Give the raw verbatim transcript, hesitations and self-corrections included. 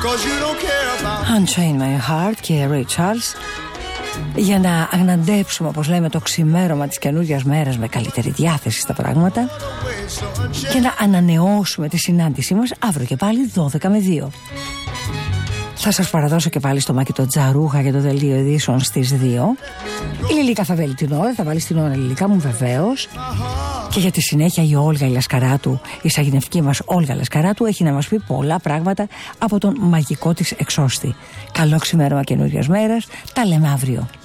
Unchain My Heart και Ray Charles, για να αγναντέψουμε, όπως λέμε, το ξημέρωμα της καινούργιας μέρας με καλύτερη διάθεση στα πράγματα και να ανανεώσουμε τη συνάντησή μας αύριο και πάλι δώδεκα με δύο. Θα σας παραδώσω και πάλι στο Μάκη το Τζαρούχα για το δελτίο ειδήσεων στις δύο. Η Λιλίκα θα βέλει την ώρα, θα βάλει την ώρα, Λιλίκα μου, βεβαίως. Και για τη συνέχεια η Όλγα η Λασκαράτου, η σαγηνευτική μας Όλγα Λασκαράτου, έχει να μας πει πολλά πράγματα από τον μαγικό της εξώστη. Καλό ξημέρωμα καινούριας μέρας, τα λέμε αύριο.